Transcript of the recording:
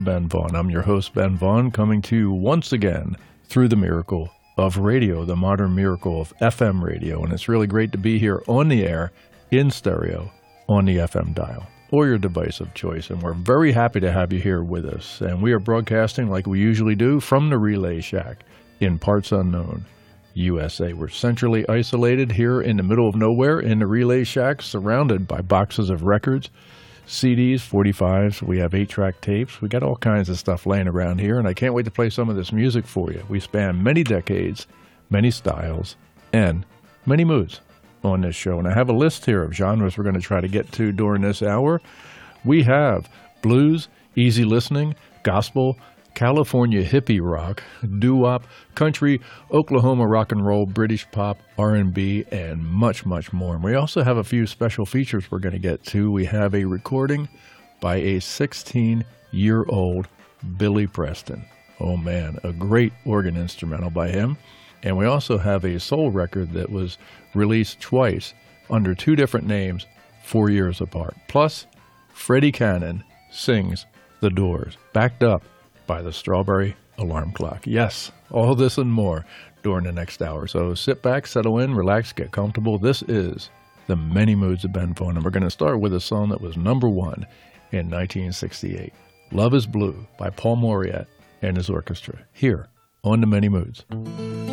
Ben Vaughn. I'm your host, Ben Vaughn, coming to you once again through the miracle of radio, the modern miracle of FM radio. And it's really great to be here on the air, in stereo, on the FM dial, or your device of choice. And we're very happy to have you here with us. And we are broadcasting like we usually do from the Relay Shack in parts unknown, USA. We're centrally isolated here in the middle of nowhere in the Relay Shack, surrounded by boxes of records, CDs, 45s. We have 8-track tapes. We got all kinds of stuff laying around here, and I can't wait to play some of this music for you. We span many decades, many styles, and many moods on this show. And I have a list here of genres we're going to try to get to during this hour. We have blues, easy listening, gospel, California hippie rock, doo-wop, country, Oklahoma rock and roll, British pop, R&B, and much, much more. And we also have a few special features we're going to get to. We have a recording by a 16-year-old Billy Preston. Oh man, a great organ instrumental by him. And we also have a soul record that was released twice under two different names, 4 years apart. Plus, Freddie Cannon sings The Doors, backed up by the Strawberry Alarm Clock. Yes, all this and more during the next hour. So sit back, settle in, relax, get comfortable. This is The Many Moods of Ben Vaughn, and we're going to start with a song that was number one in 1968. Love is Blue by Paul Mauriat and his orchestra, here on The Many Moods.